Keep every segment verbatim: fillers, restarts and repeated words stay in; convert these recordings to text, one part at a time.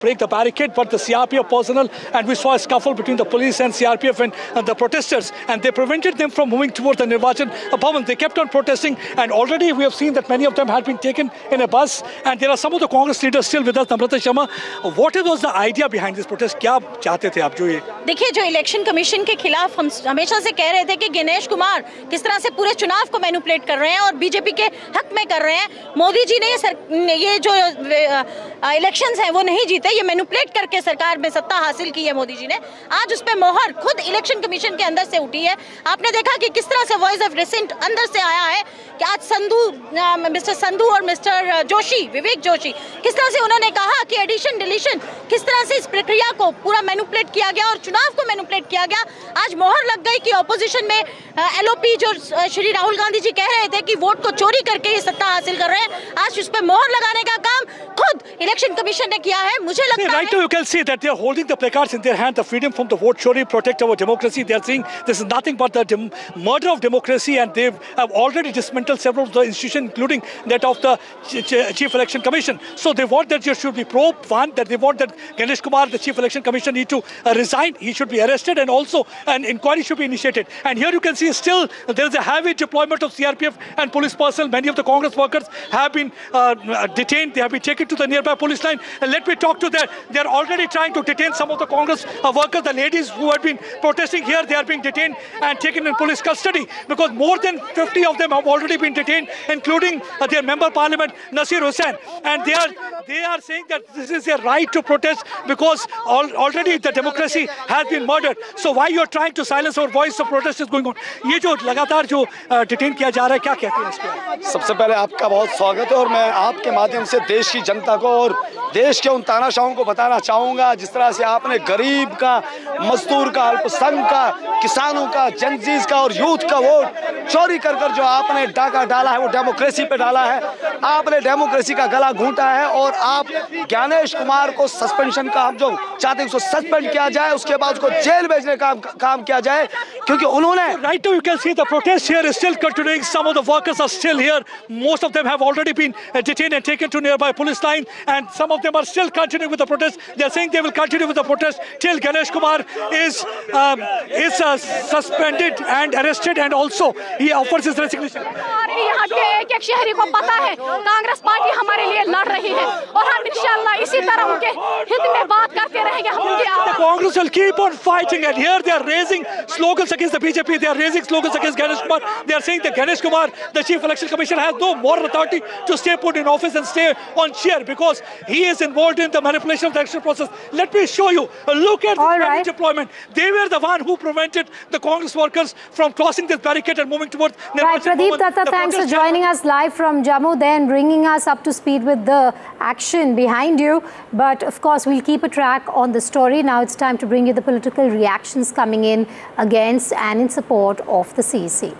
break the barricade, but the C R P F personnel, and we saw a scuffle between the police and C R P F and, and the protesters, and they prevented them from moving towards the Nirvachan Bhavan. They kept on protesting, and already we have seen that many of them had been taken in a bus, and there are some of the Congress leaders still with us. Namrata Sharma, what was the idea behind this protest? क्या चाहते थे आप? जो ये देखिए, जो election commission के खिलाफ हम हमेशा से कह रहे थे कि गणेश कुमार किस तरह से पूरे चुनाव को मैनिपुलेट कर रहे हैं और बीजेपी के हक में कर रहे हैं। मोदी जी ने ये सर, ये जो इलेक्शंस हैं वो नहीं जीते, ये मैनिपुलेट करके सरकार में सत्ता हासिल की है मोदी जी ने। आज उस पर मोहर खुद इलेक्शन कमीशन के अंदर से उठी है। आपने देखा कि किस तरह से वॉइस ऑफ डिसेंट अंदर से आया है कि आज संधू, मिस्टर संधू और मिस्टर जोशी, विवेक जोशी, किस तरह से उन्होंने कहा कि एडिशन डिलीशन किस तरह से इस प्रक्रिया को पूरा मैनिपुलेट किया गया और चुनाव को मैनिपुलेट किया गया। आज मोहर लग गई कि ऑपोजिशन में एलओपी जो श्री राहुल गांधी जी कह रहे थे कि वोट को चोरी करके ये सत्ता हासिल कर रहे हैं, आज उस पर मोहर लगाने का काम खुद इलेक्शन कमीशन ने किया है। मुझे लगता है right now you can see that they are holding the placards in their hand, the freedom from the vote chori, protect our democracy. They are saying this is nothing but the dem murder of democracy, and they have already dismantled several of the institutions, including that of the ch ch Chief Election Commission. So they want that there should be probe, one, that they want that Ganesh Kumar, the Chief Election Commission, need to uh, resign. He should be arrested, and also an inquiry should be initiated. And here you can see still there is a heavy deployment of C R P F and police personnel. Many of the Congress workers have been uh, detained. They have been taken to the nearby police line. And let me talk to them. They are already trying to detain some of the Congress uh, workers, the ladies who had been protesting here. They are being detained and taken in police custody because more than fifty of them have already been detained, including uh, their member of parliament Nasir Hussain. And they are they are saying that this is their right to protest because all, already the democracy has been murdered. So why you are trying to silence our voice of protest is going on? ये जो लगातार जो detain किया जा रहा है, क्या कहते हैं इस पे? सबसे पहले आपका बहुत स्वागत है और मैं आपके माध्यम से देश की जनता को और देश के उन तानाशाहों को बताना चाहूँगा जिस तरह से आपने गरीब का, मजदूर का, अल्पसंख्यक का, किसानों का, जनजीज का और यूथ का वोट चोरी कर कर जो आपने डाका डाला है वो डेमोक्रेसी पे डाला है। आपने डेमोक्रेसी का गला घूंटा है और आप गणेश कुमार को सस्पेंशन का हम जो चाहते हैं उसको सस्पेंड किया जाए, उसके बाद उसको जेल भेजने का काम किया जाए क्योंकि उन्होंने Right now you can see the protest here is still continuing. Some of the workers are still here. Most of them have already been detained and taken to nearby police line, and some of them are still continuing with the protest. They are saying they will continue with the protest till Ganesh Kumar is um, is uh, suspended and arrested, and also he offers his resignation. यहाँ के एक एक शहरी को पता है Congress party हमारे लिए लड़ रही है और हम इंशाल्लाह इसी तरह उनके हित में बात करते रहेंगे। हम उनकी The Congress will keep on fighting, and here they are raising slogans against the B J P. They are raising slogans against Ganesh Kumar. They are saying that Ganesh Kumar, the Chief Election Commission, has no moral authority to stay put in office and stay on chair because he is involved in the manipulation of the election process. Let me show you. Look at this right. deployment. They were the one who prevented the Congress workers from crossing this barricade and moving towards. Right, Pradeep Datta, thanks for joining us live from Jammu, then bringing us up to speed with the action behind you. But of course, we'll keep a track on the story. Now it's time to bring you the political reactions coming in against and in support of the C E C.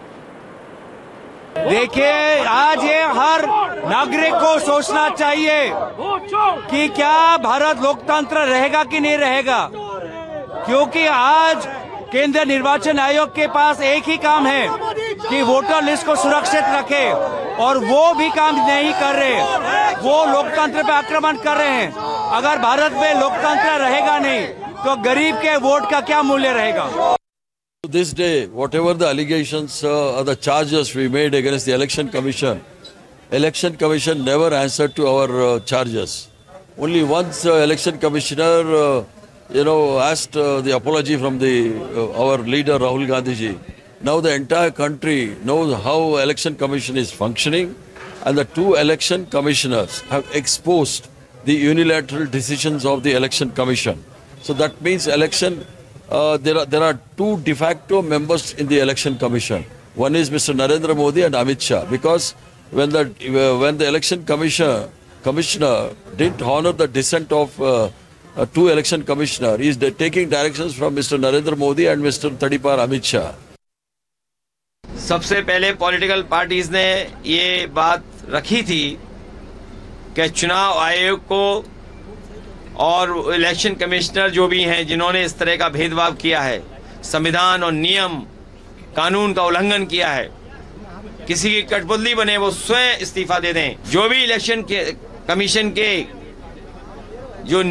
देखिए, आज ये हर नागरिक को सोचना चाहिए कि क्या भारत लोकतंत्र रहेगा कि नहीं रहेगा, क्योंकि आज केंद्रीय निर्वाचन आयोग के पास एक ही काम है कि वोटर लिस्ट को सुरक्षित रखे, और वो भी काम नहीं कर रहे। वो लोकतंत्र पे आक्रमण कर रहे हैं। अगर भारत में लोकतंत्र रहेगा नहीं तो गरीब के वोट का क्या मूल्य रहेगा? This day, whatever the allegations uh, or the charges we made against the Election Commission, Election Commission never answered to our uh, charges. Only once uh, Election Commissioner, uh, you know, asked uh, the apology from the uh, our leader Rahul Gandhi ji. Now the entire country knows how Election Commission is functioning, and the two election commissioners have exposed the unilateral decisions of the Election Commission. So that means election. Uh, there are there are two de facto members in the Election Commission. One is Mister Narendra Modi and Amit Shah, because when the uh, when the Election Commissioner commissioner didn't honor the dissent of uh, uh, two election commissioner, he is taking directions from Mister Narendra Modi and Mister Tadipar Amit Shah. सबसे पहले political parties ने ये बात रखी थी कि चुनाव आयोग को और इलेक्शन कमिश्नर जो भी हैं जिन्होंने इस तरह का भेदभाव किया है, संविधान और नियम कानून का उल्लंघन किया है, किसी की कठपुतली बने वो स्वयं इस्तीफा दे दें। जो भी इलेक्शन के कमीशन के जो